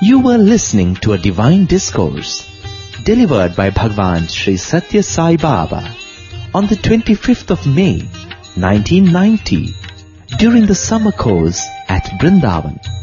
You were listening to a divine discourse delivered by Bhagwan Sri Satya Sai Baba on the 25th of May, 1990, during the summer course at Brindavan.